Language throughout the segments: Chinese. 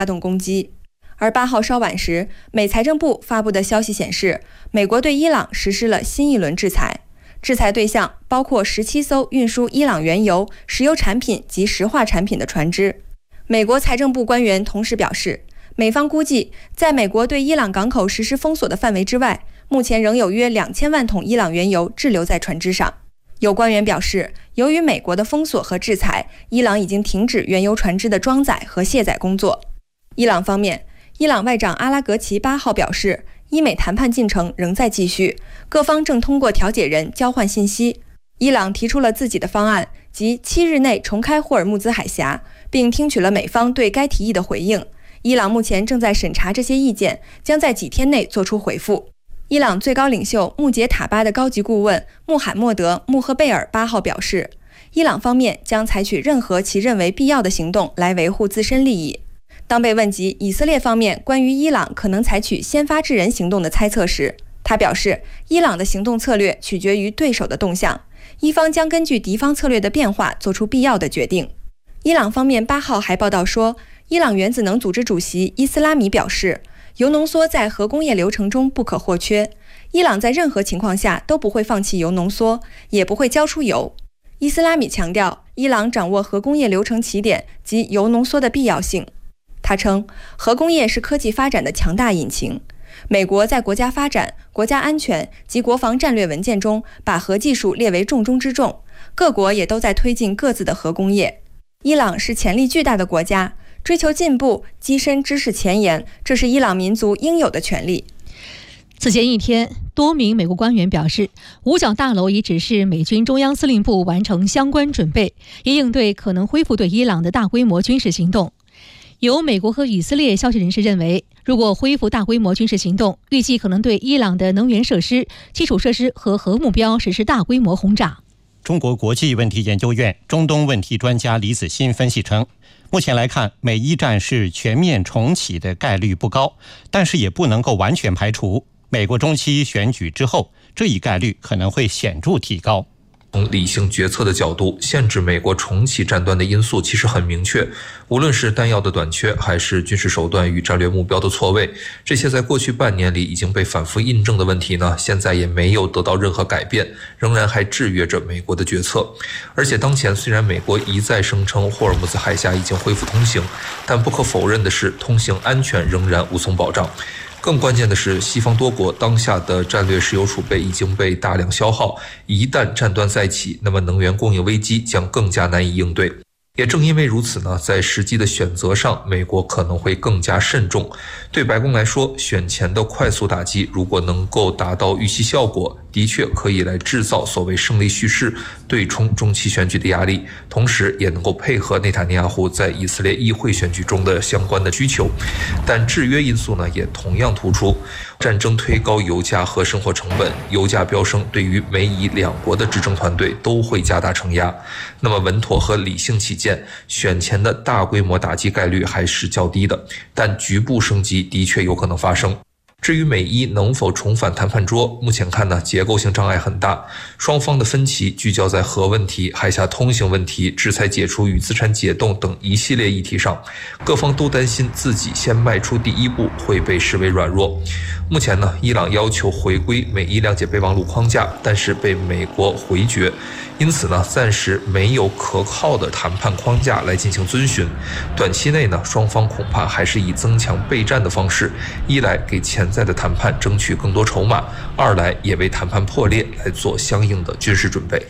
发动攻击。而8号稍晚时，美财政部发布的消息显示，美国对伊朗实施了新一轮制裁，制裁对象包括17艘运输伊朗原油、石油产品及石化产品的船只。美国财政部官员同时表示，美方估计，在美国对伊朗港口实施封锁的范围之外，目前仍有约2000万桶伊朗原油滞留在船只上。有官员表示，由于美国的封锁和制裁，伊朗已经停止原油船只的装载和卸载工作。伊朗方面，伊朗外长阿拉格齐8号表示，伊美谈判进程仍在继续，各方正通过调解人交换信息。伊朗提出了自己的方案，即7日内重开霍尔木兹海峡，并听取了美方对该提议的回应。伊朗目前正在审查这些意见，将在几天内做出回复。伊朗最高领袖穆杰塔巴的高级顾问穆罕默德·穆赫贝尔8号表示，伊朗方面将采取任何其认为必要的行动来维护自身利益。当被问及以色列方面关于伊朗可能采取先发制人行动的猜测时，他表示，伊朗的行动策略取决于对手的动向，伊方将根据敌方策略的变化做出必要的决定。伊朗方面8号还报道说，伊朗原子能组织主席伊斯拉米表示，铀浓缩在核工业流程中不可或缺，伊朗在任何情况下都不会放弃铀浓缩，也不会交出铀。伊斯拉米强调，伊朗掌握核工业流程起点及铀浓缩的必要性。他称，核工业是科技发展的强大引擎。美国在国家发展、国家安全及国防战略文件中把核技术列为重中之重，各国也都在推进各自的核工业。伊朗是潜力巨大的国家，追求进步、跻身知识前沿，这是伊朗民族应有的权利。 此前一天，多名美国官员表示，五角大楼已指示美军中央司令部完成相关准备，以应对可能恢复对伊朗的大规模军事行动。有美国和以色列消息人士认为，如果恢复大规模军事行动，预计可能对伊朗的能源设施、基础设施和核目标实施大规模轰炸。 中国国际问题研究院中东问题专家李子欣分析称，目前来看，美伊战事全面重启的概率不高，但是也不能够完全排除，美国中期选举之后，这一概率可能会显著提高。 从理性决策的角度，限制美国重启战端的因素其实很明确，无论是弹药的短缺，还是军事手段与战略目标的错位，这些在过去半年里已经被反复印证的问题呢，现在也没有得到任何改变，仍然还制约着美国的决策。而且当前虽然美国一再声称霍尔木兹海峡已经恢复通行，但不可否认的是，通行安全仍然无从保障。更关键的是，西方多国当下的战略石油储备已经被大量消耗，一旦战端再起，那么能源供应危机将更加难以应对。也正因为如此呢，在实际的选择上，美国可能会更加慎重。对白宫来说，选前的快速打击如果能够达到预期效果，的确可以来制造所谓胜利叙事，对冲中期选举的压力，同时也能够配合内塔尼亚胡在以色列议会选举中的相关的需求。但制约因素呢，也同样突出。战争推高油价和生活成本，油价飙升对于美以两国的执政团队都会加大承压。那么稳妥和理性起见，选前的大规模打击概率还是较低的，但局部升级的确有可能发生。至于美伊能否重返谈判桌，目前看呢，结构性障碍很大，双方的分歧聚焦在核问题、海峡通行问题、制裁解除与资产解冻等一系列议题上，各方都担心自己先迈出第一步会被视为软弱。目前呢，伊朗要求回归美伊谅解备忘录框架，但是被美国回绝，因此呢，暂时没有可靠的谈判框架来进行遵循。短期内呢，双方恐怕还是以增强备战的方式，一来给潜在的谈判争取更多筹码，二来也为谈判破裂来做相应的军事准备。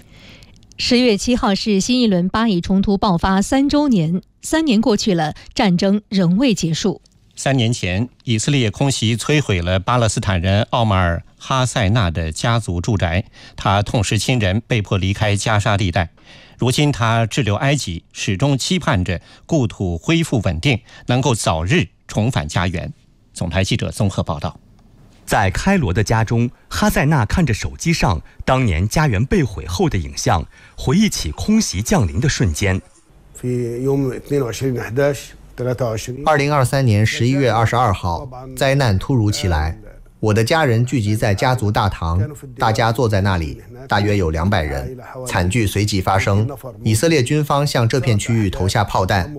10月7号是新一轮巴以冲突爆发3周年，3年过去了，战争仍未结束。 3年前，以色列空袭摧毁了巴勒斯坦人奥马尔·哈塞纳的家族住宅，他痛失亲人，被迫离开加沙地带。如今他滞留埃及，始终期盼着故土恢复稳定，能够早日重返家园。总台记者综合报道。 在开罗的家中，哈塞纳看着手机上当年家园被毁后的影像，回忆起空袭降临的瞬间。 2023年11月22号，灾难突如其来，我的家人聚集在家族大堂，大家坐在那里，大约有200人。惨剧随即发生，以色列军方向这片区域投下炮弹，